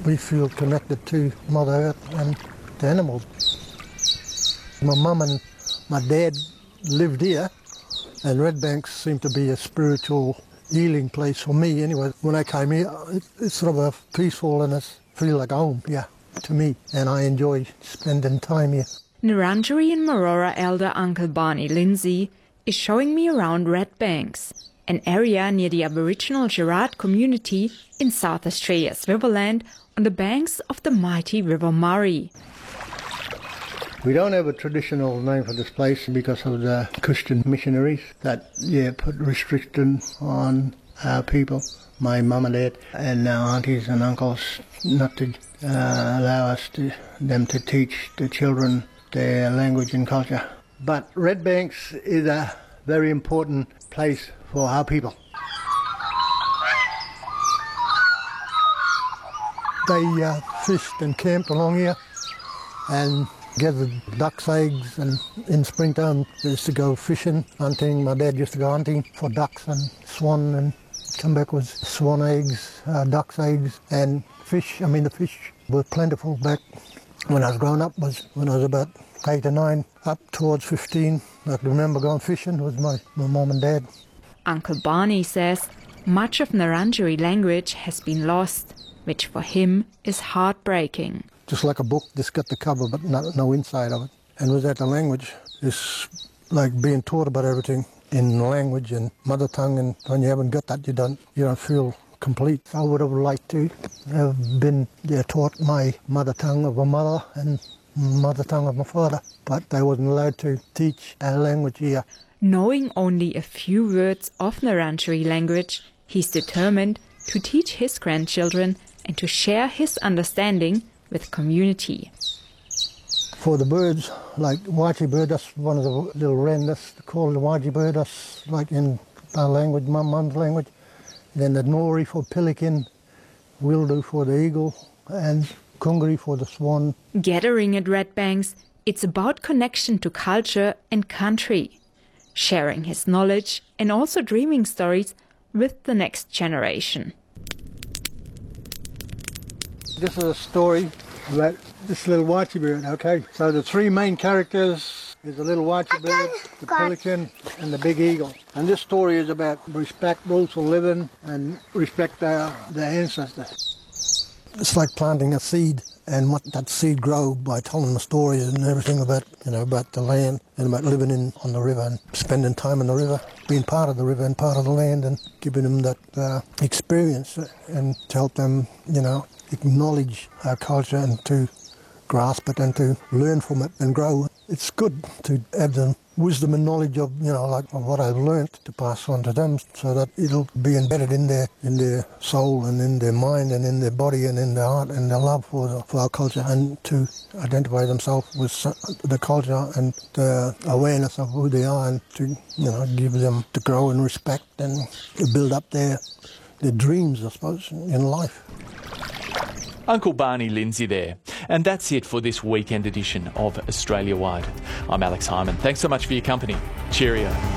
we feel connected to Mother Earth and the animals. My mum and my dad lived here, and Redbanks seemed to be a spiritual healing place for me anyway. When I came here, it's sort of a peaceful and it feels like home, yeah, to me, and I enjoy spending time here. Narrandjeri and Marora elder Uncle Barney Lindsay is showing me around Redbanks, an area near the Aboriginal Gerard community in South Australia's Riverland on the banks of the mighty River Murray. We don't have a traditional name for this place because of the Christian missionaries that, put restrictions on our people, my mum and dad, and our aunties and uncles, not to allow them to teach the children their language and culture. But Redbanks is a very important place for our people. They fished and camped along here and gathered ducks' eggs, and in springtime they used to go fishing, hunting. My dad used to go hunting for ducks and swan and come back with swan eggs, ducks' eggs and fish. I mean, the fish were plentiful back when I was growing up, was when I was about 8 or 9, up towards 15. I can remember going fishing with my mum and dad. Uncle Barney says much of Narrandjeri language has been lost, which for him is heartbreaking. Just like a book, just got the cover but no inside of it. And without the language, it's like being taught about everything in language and mother tongue, and when you haven't got that, you don't feel complete. I would have liked to have been taught my mother tongue of my mother and mother tongue of my father, but they wasn't allowed to teach our language here. Knowing only a few words of Narrandjeri language, he's determined to teach his grandchildren and to share his understanding with community. For the birds, like Waji bird, that's one of the little wren, that's called the Waji bird, that's like in our language, mum's language. Then the Nori for pelican, Wildu for the eagle, and Kungri for the swan. Gathering at Redbanks, it's about connection to culture and country, sharing his knowledge and also dreaming stories with the next generation. This is a story about this little Wachi bird, okay? So the three main characters is the little Wachi bird, the pelican, and the big eagle. And this story is about respect, rules for living, and respect the ancestors. It's like planting a seed and what that seed grow by telling the stories and everything about, about the land and about living on the river and spending time in the river, being part of the river and part of the land, and giving them that experience and to help them, acknowledge our culture and to grasp it and to learn from it and grow. It's good to have the wisdom and knowledge of, like what I've learnt to pass on to them, so that it'll be embedded in their soul and in their mind and in their body and in their heart and their love for our culture, and to identify themselves with the culture and the awareness of who they are, and to, give them to grow in respect and to build up their dreams, I suppose, in life. Uncle Barney Lindsay there. And that's it for this weekend edition of Australia Wide. I'm Alex Hyman. Thanks so much for your company. Cheerio.